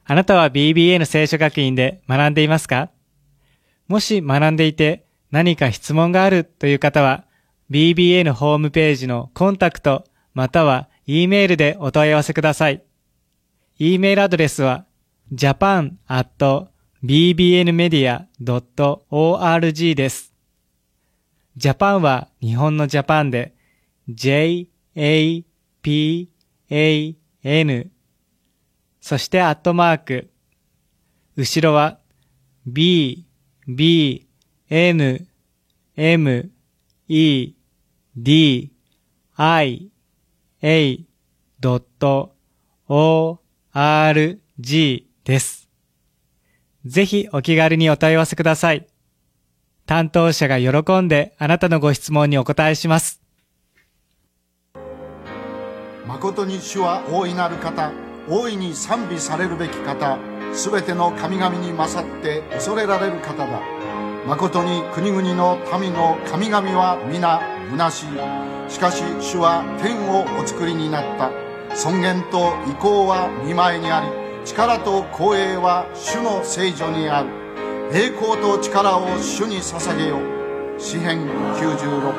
あなたは BBA の聖書学院で学んでいますか？もし学んでいて何か質問があるという方は、BBA のホームページのコンタクトまたは E メールでお問い合わせください。E メールアドレスは japan@bbnmedia.org です。ジャパンは日本のジャパンで JAPAN そしてアットマーク後ろは BBNMEDIA.org です。ぜひお気軽にお問い合わせください。担当者が喜んであなたのご質問にお答えします。 誠に主は大いなる方、大いに賛美されるべき方、すべての神々に勝って恐れられる方だ。誠に国々の民の神々は皆虚しい。しかし主は天をお作りになった。尊厳と威光は御前にあり、力と光栄は主の聖所にある。栄光と力を主に捧げよ。詩編96